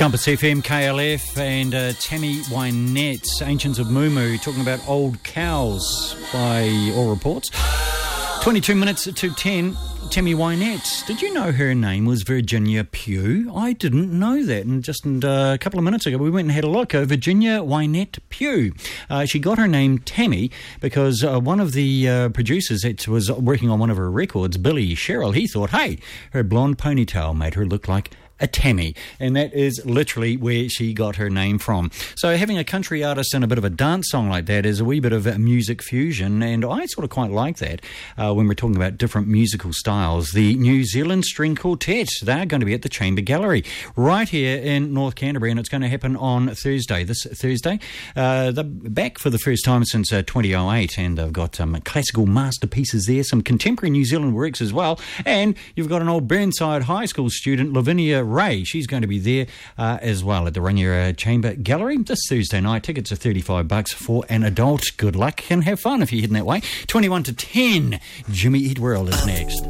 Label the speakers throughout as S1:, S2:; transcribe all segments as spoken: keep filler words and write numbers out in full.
S1: Compass F M, K L F, and uh, Tammy Wynette, Ancients of Mumu, talking about old cows by all reports. twenty-two minutes to ten, Tammy Wynette. Did you know her name was Virginia Pugh? I didn't know that. And just uh, a couple of minutes ago, we went and had a look. Uh, Virginia Wynette Pugh. Uh, she got her name Tammy because uh, one of the uh, producers that was working on one of her records, Billy Sherrill, he thought, hey, her blonde ponytail made her look like a Tammy, and that is literally where she got her name from. So having a country artist and a bit of a dance song like that is a wee bit of a music fusion, and I sort of quite like that uh, when we're talking about different musical styles. The New Zealand String Quartet, they're going to be at the Chamber Gallery right here in North Canterbury, and it's going to happen on Thursday, this Thursday. Uh, they're back for the first time since uh, twenty oh eight, and they've got some um, classical masterpieces there, some contemporary New Zealand works as well, and you've got an old Burnside High School student, Lavinia Ray. She's going to be there uh, as well at the Runyera Chamber Gallery this Thursday night. Tickets are thirty-five bucks for an adult. Good luck and have fun if you're heading that way. twenty-one to ten, Jimmy Eat World is next.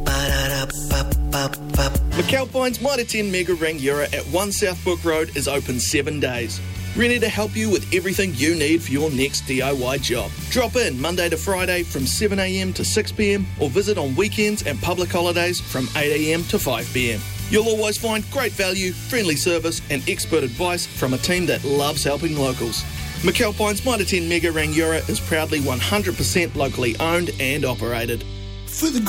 S2: McAlpine's Mitre ten Mega Rangiora at one South Book Road is open seven days. Ready to help you with everything you need for your next D I Y job. Drop in Monday to Friday from seven a m to six p m or visit on weekends and public holidays from eight a m to five p m. You'll always find great value, friendly service and expert advice from a team that loves helping locals. McAlpine's Mitre ten Mega Rangiora is proudly one hundred percent locally owned and operated.
S3: For the